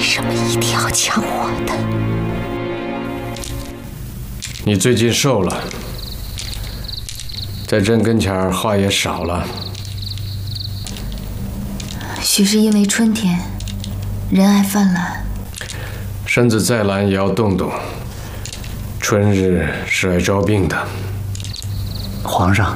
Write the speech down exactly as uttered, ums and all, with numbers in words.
什么一定要抢我的？ 你最近瘦了，在朕跟前儿话也少了。 许是因为春天仁爱泛滥， 身子再懒也要动动。春日是爱招病的。 皇上，